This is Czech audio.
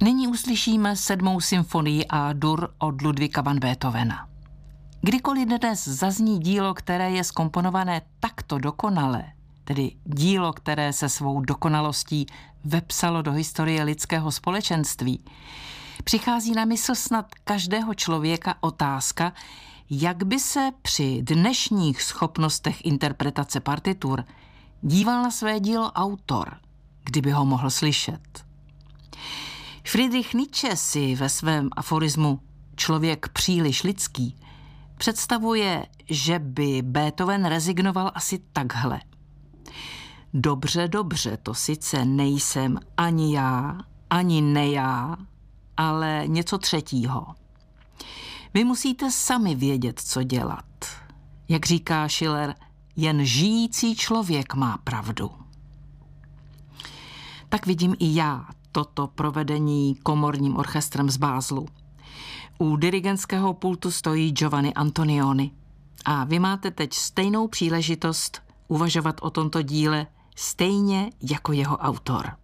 Nyní uslyšíme 7. symfonii A-dur od Ludwiga van Beethovena. Kdykoliv dnes zazní dílo, které je zkomponované takto dokonale, tedy dílo, které se svou dokonalostí vepsalo do historie lidského společenství, přichází na mysl snad každého člověka otázka, jak by se při dnešních schopnostech interpretace partitur díval na své dílo autor, kdyby ho mohl slyšet. Friedrich Nietzsche si ve svém aforismu Člověk příliš lidský představuje, že by Beethoven rezignoval asi takhle. Dobře, to sice nejsem ani já, ani nejá, ale něco třetího. Vy musíte sami vědět, co dělat. Jak říká Schiller, jen žijící člověk má pravdu. Tak vidím i já toto provedení komorním orchestrem z Bázlu. U dirigentského pultu stojí Giovanni Antonioni a vy máte teď stejnou příležitost uvažovat o tomto díle stejně jako jeho autor.